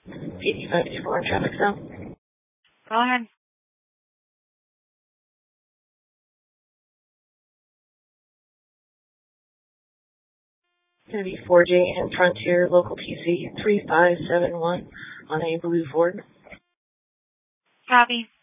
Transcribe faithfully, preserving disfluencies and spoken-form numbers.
P D five two four traffic zone. Go ahead. It's going to be four J and Frontier, local T C three five seven one on a blue Ford. Copy.